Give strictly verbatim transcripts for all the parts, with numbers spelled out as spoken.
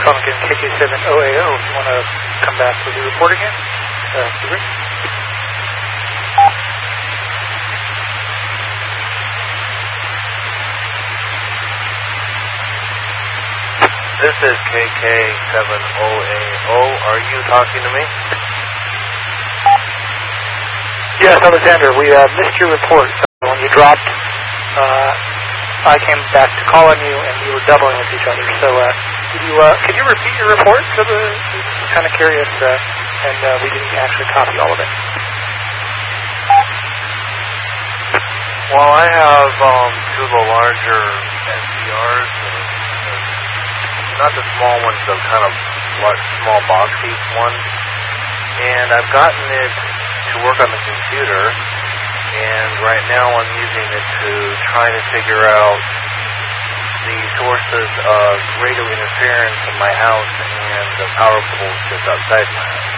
calling again, K K seven O A O. If you want to come back with the report again, uh, three. This is K K seven O A O. Are you talking to me? Yes, Alexander. We uh, missed your report. When you dropped, uh, I came back to call on you, and we were doubling with each other. So, uh, could you uh, could you repeat your report? So the kind of curious, uh, and uh, we didn't actually copy all of it. Well, I have um, two of the larger S D Rs, uh, not the small ones, the kind of large, small boxy ones, and I've gotten it to work on the computer. And right now I'm using it to try to figure out the sources of radio interference in my house and the power poles just outside my house.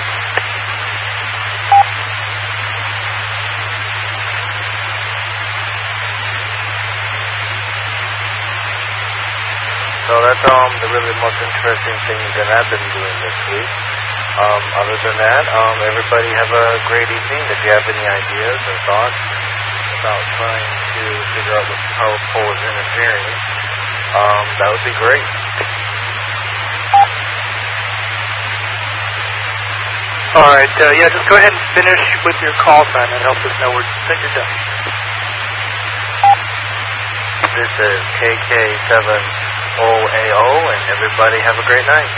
So that's um, the really most interesting thing that I've been doing this week. Um, other than that, um, everybody have a great evening. If you have any ideas or thoughts about trying to figure out what power pole is interfering, um, that would be great. All right. Uh, yeah, just go ahead and finish with your call sign. That helps us know we're, that you're done. This is K K seven O A O, and everybody have a great night.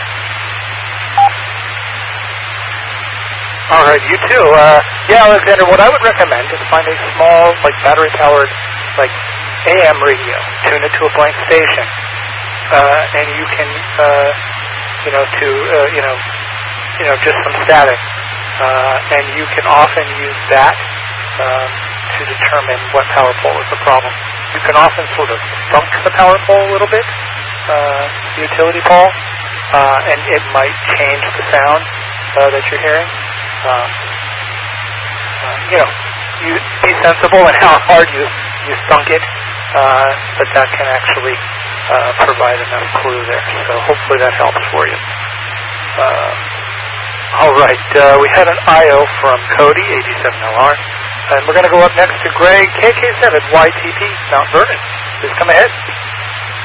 All right, you too. Uh, yeah, Alexander, what I would recommend is find a small, like, battery-powered, like, A M radio, tune it to a blank station, uh, and you can, uh, you know, to, uh, you know, you know, just some static, uh, and you can often use that um, to determine what power pole is the problem. You can often sort of funk the power pole a little bit, uh, the utility pole, uh, and it might change the sound uh, that you're hearing. Um, uh, you know, you be sensible in how hard you, you thunk it, uh, but that can actually uh, provide enough clue there. So hopefully that helps for you. Uh, all right, uh, we had an I O from Cody, eighty-seven L R, and we're going to go up next to Greg, K K seven Y T P, Mount Vernon. Please come ahead.